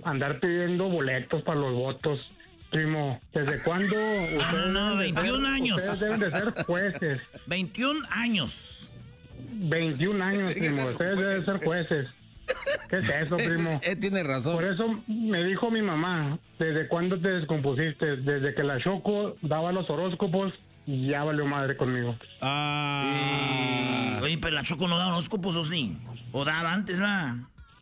andar pidiendo boletos para los votos. Primo, ¿desde cuándo ustedes 21 años. Ustedes deben de ser jueces. 21 años. 21 años, primo. Ustedes deben ser jueces. ¿Qué es eso, primo? Tiene razón. Por eso me dijo mi mamá, ¿desde cuándo te descompusiste? Desde que la Choco daba los horóscopos, ya valió madre conmigo. Oye, pero la Choco no da horóscopos, ¿o sí? ¿O daba antes, va?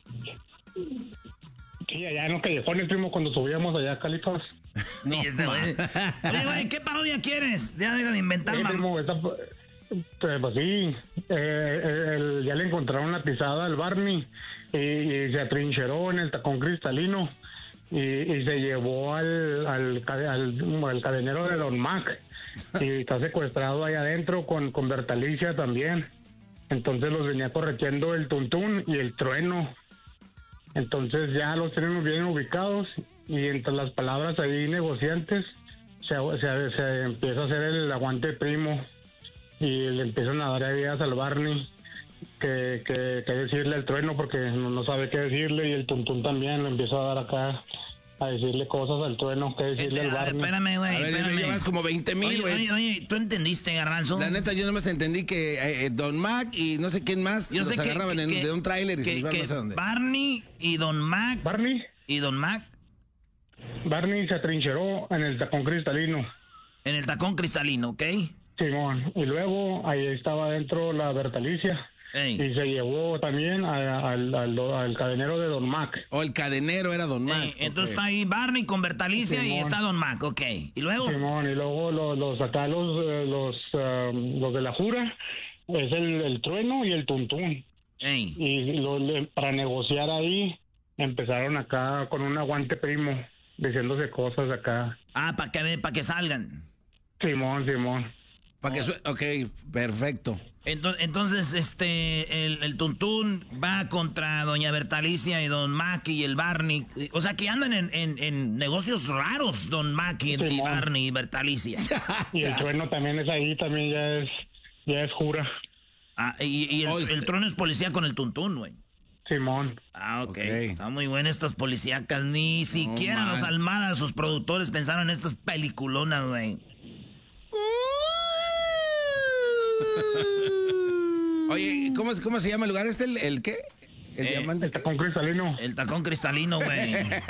Sí, allá en los callejones, primo, cuando subíamos allá a Califas. No, oye, güey, ¿qué parodia quieres? Ya deja de inventar, primo, pues sí, ya le encontraron la pisada al Barney y se atrincheró en el tacón cristalino y se llevó al cadenero de Don Mac y está secuestrado ahí adentro con Bertalicia también. Entonces los venía correteando el Tuntún y el Trueno. Entonces ya los tenemos bien ubicados y entre las palabras ahí negociantes se empieza a hacer el aguante primo y le empiezan a dar ideas al Barney que decirle al Trueno porque no sabe qué decirle y el Tuntún también le empieza a dar acá a decirle cosas al Trueno, que decirle al Barney. Espérame, güey, espérame. Llevas como 20,000, güey. Oye, ¿tú entendiste, Garbanzo? La neta, yo nomás entendí que Don Mac y no sé quién más yo los agarraban de un tráiler y se iban no sé dónde. Barney y Don Mac. ¿Barney? ¿Y Don Mac? Barney se atrincheró en el tacón cristalino. En el tacón cristalino, ¿ok? Simón. Y luego ahí estaba dentro la Bertalicia. Ey. Y se llevó también al cadenero de Don Mac. El cadenero era Don Mac. Entonces está ahí Barney con Bertalicia y está Don Mac, ok. ¿Y luego? Simón, y luego los de la Jura es el Trueno y el Tuntún. Ey. Y para negociar ahí empezaron acá con un aguante primo, diciéndose cosas acá. Para que salgan. Simón. Ok, perfecto. Entonces, el Tuntún va contra doña Bertalicia y Don Mac y el Barney. O sea, que andan en negocios raros, Don Mac y Barney y Bertalicia. Y el Trueno también es ahí, también ya es Jura. Y el Trueno es policía con el Tuntún, güey. Simón. Ok. Está muy buena estas policíacas. Ni siquiera los Almada, sus productores, pensaron en estas peliculonas, güey. Oye, ¿cómo se llama el lugar este? ¿El qué? El diamante. El tacón cristalino. El tacón cristalino, güey.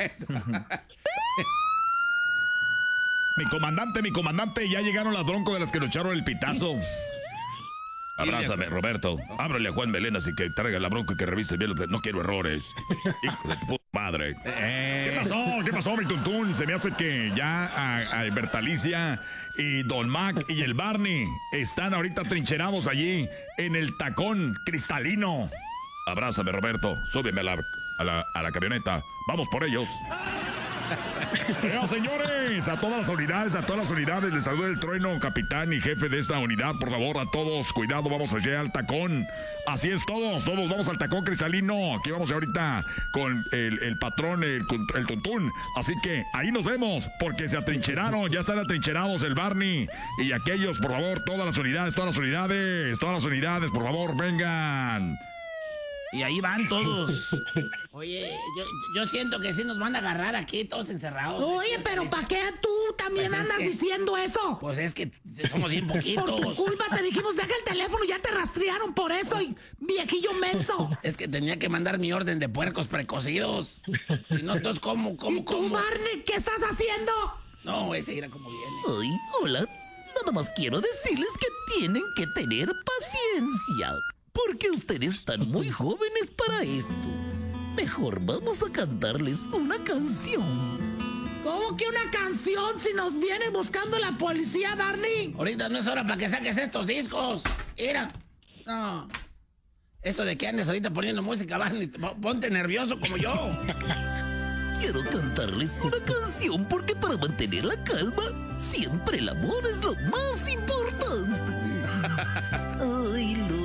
Mi comandante, ya llegaron las broncos de las que nos echaron el pitazo. Abrázame, Roberto. Ábrele a Juan Melena así que traiga la bronca y que revise bien. No quiero errores. Hijo de puta madre. ¿Qué pasó, mi Tuntún? Se me hace que ya a Bertalicia y Don Mac y el Barney están ahorita trincherados allí en el tacón cristalino. Abrázame, Roberto. Súbeme a la camioneta. Vamos por ellos. Señores, a todas las unidades, les saluda el Trueno, capitán y jefe de esta unidad. Por favor, a todos, cuidado, vamos allá al tacón. Así es, todos vamos al tacón cristalino. Aquí vamos ahorita con el patrón, el Tuntún. Así que ahí nos vemos, porque se atrincheraron, ya están atrincherados el Barney y aquellos. Por favor, todas las unidades, por favor, vengan. Y ahí van todos. Oye, yo siento que sí nos van a agarrar aquí todos encerrados. Oye, pero ¿para qué tú también Pues andas diciendo eso? Pues es que somos bien poquitos. Por tu culpa te dijimos, deja el teléfono y ya te rastrearon por eso, y viejillo menso. Es que tenía que mandar mi orden de puercos precocidos. Si no, entonces, ¿cómo? ¿Y tú, Barney, qué estás haciendo? No, ese era como viene. Ay, hola. Nada más quiero decirles que tienen que tener paciencia, porque ustedes están muy jóvenes para esto. Mejor vamos a cantarles una canción. ¿Cómo que una canción si nos viene buscando la policía, Barney? Ahorita no es hora para que saques estos discos. Mira. No. Eso de que andes ahorita poniendo música, Barney, ponte nervioso como yo. Quiero cantarles una canción porque para mantener la calma, siempre el amor es lo más importante. Ay,